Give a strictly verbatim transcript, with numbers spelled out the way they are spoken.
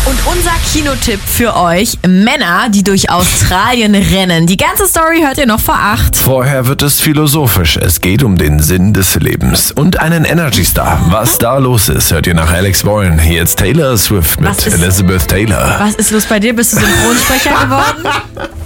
Und unser Kinotipp für euch, Männer, die durch Australien rennen. Die ganze Story hört ihr noch vor acht. Vorher wird es philosophisch. Es geht um den Sinn des Lebens und einen Energy-Star. Was da los ist, hört ihr nach Alex Warren. Hier jetzt Taylor Swift mit Was ist- Elizabeth Taylor. Was ist los bei dir? Bist du Synchronsprecher geworden?